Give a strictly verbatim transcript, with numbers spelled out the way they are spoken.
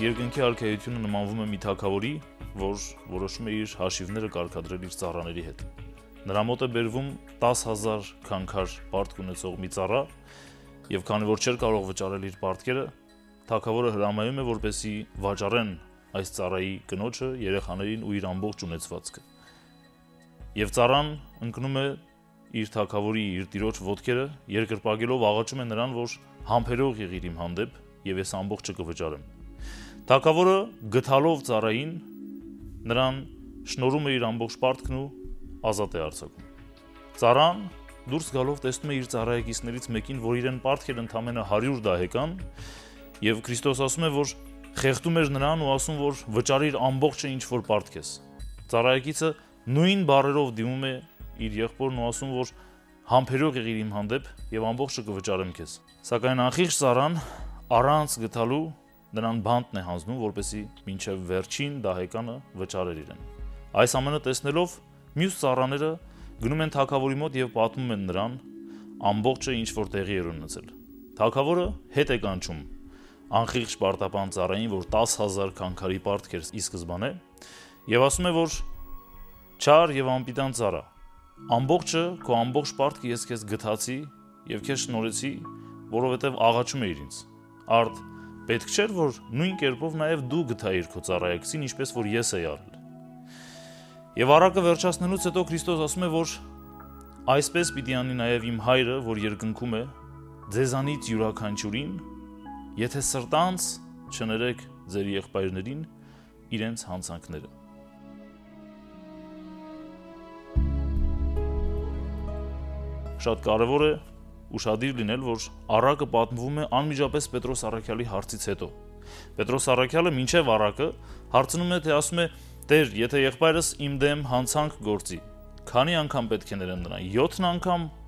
երկնքի արքայությունը նմանվում է մի թագավորի, որ որոշում է իր հաշիվները կարգադրել իր ծառաների հետ։ Նրա մոտ է բերվում տասը հազար քանքար պարտք ունեցող մի ծառա, եւ քանի որ չէր կարող վճարել իր պարտքերը, թագավորը հրամայում է, որպեսզի վաճառեն այս ծառայի կնոջը, երեխաներին ու իր ամբողջ ունեցվածքը։ Եվ ծառան ընկնում է իր թագավորի, իր տիրոջ ոտքերը, երկրպագելով աղաչում է նրան, որ համբերող եղիր իմ հանդեպ, եւ ես ամբողջը կվճարեմ։ Թագավորը գթալով ծառային նրան շնորհում է իր ամբողջ պարտքն ու ազատ է արձակում։ Ծառան դուրս գալով տեսնում է իր ծառայեկիցներից մեկին, որ իրեն պարտք էր ընդամենը հարյուր դահեկան, եւ Քրիստոս ասում է, որ խեղդում էր նրան ու ասում, որ վճարիր ամբողջը ինչ որ պարտք ես։ Ծառայեկիցը նույն բառերով դիմում է իր եղբորն ու ասում, որ համբերող եղիր իմ հանդեպ եւ ամբողջը կվճարեմ քեզ։ Սակայն անխիղճ ծառան առանց գտալու նրան բանտն է հանձնում, որպեսզի մինչև վերջին դահեկանը վճարեր իրեն։ Այս ամենը տեսնելով մյուս ծառաները գնում են թագավորի մոտ եւ պատմում են նրան ամբողջը ինչ որ տեղի էր ունեցել։ Թագավորը հետ է կանչում անխիղճ պարտապան ծառային, որ տասը հազար քանքարի պարտք էր ի սկզբանե, եւ ասում է, որ չար եւ անպիտան ծառա, ամբողջը քո ամբողջ պարտքը ես քեզ գթացի եւ քեզ շնորհեցի, որովհետեւ աղաչում էիր ինձ։ Արդ պետք չէր, որ նույն կերպով նաեւ դու գթայիր քո ծառայակցին, ինչպես որ ես էի արել։ Եվ առակը վերջացնելուց հետո Քրիստոս ասում է, որ այսպես պիտի անի նաեւ իմ հայրը, որ երկնքում է, ձեզանից յուրաքանչյուրին, եթե սրտանց չներեք ձեր եղբայրներին իրենց հանցանքները։ Շատ կարևոր է ուշադիր լինել, որ առակը պատմվում է անմիջապես Պետրոս առաքյալի հարցից հետո։ Պետրոս առաքյալը մինչև առակը հարցնում է, թե ասում է. «Տեր, եթե եղբայրս իմ դեմ հանցանք գործի, քանի անգամ պետք է ներեմ նրան, յոթ անգամ,